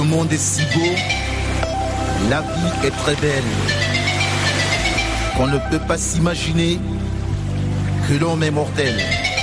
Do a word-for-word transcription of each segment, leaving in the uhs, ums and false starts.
monde est si beau, la vie est très belle, qu'on ne peut pas s'imaginer que l'homme est mortel.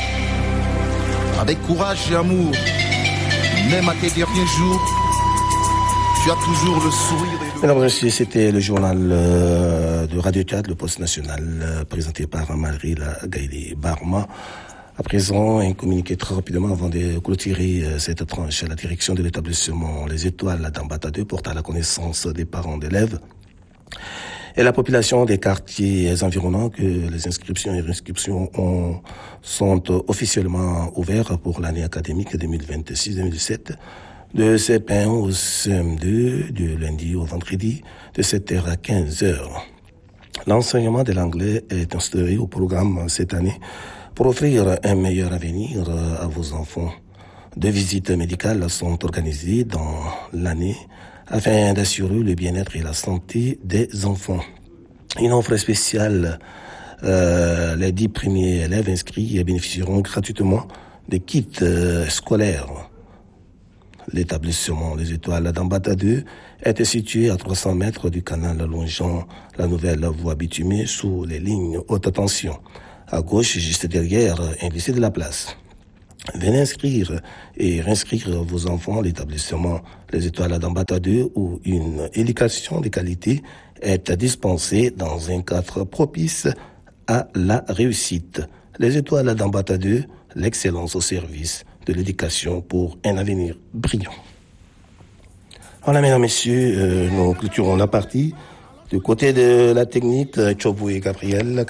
Avec courage et amour, même à tes derniers jours, tu as toujours le sourire. Et le... Mesdames et messieurs, c'était le journal euh, de Radio Tchad, le poste national, euh, présenté par Marie-La Gaïli Barma. À présent, un communiqué très rapidement avant de clôturer euh, cette tranche. La direction de l'établissement Les Étoiles d'Ambata deux porte à la connaissance des parents d'élèves et la population des quartiers environnants que les inscriptions et réinscriptions ont, sont officiellement ouvertes pour l'année académique deux mille vingt-six deux mille dix-sept, de C P un au C M deux, du lundi au vendredi, de sept heures à quinze heures. L'enseignement de l'anglais est instauré au programme cette année pour offrir un meilleur avenir à vos enfants. Deux visites médicales sont organisées dans l'année afin d'assurer le bien-être et la santé des enfants. Une offre spéciale, euh, les dix premiers élèves inscrits bénéficieront gratuitement des kits euh, scolaires. L'établissement Les Étoiles d'Ambata deux est situé à trois cents mètres du canal longeant la nouvelle voie bitumée sous les lignes haute tension. À gauche, juste derrière, un lycée de la place. Venez inscrire et réinscrire vos enfants à l'établissement Les Étoiles d'Ambata deux où une éducation de qualité est dispensée dans un cadre propice à la réussite. Les Étoiles d'Ambata deux, l'excellence au service de l'éducation pour un avenir brillant. Voilà, mesdames, messieurs, euh, nous clôturons la partie. Du côté de la technique, Chobou et Gabriel.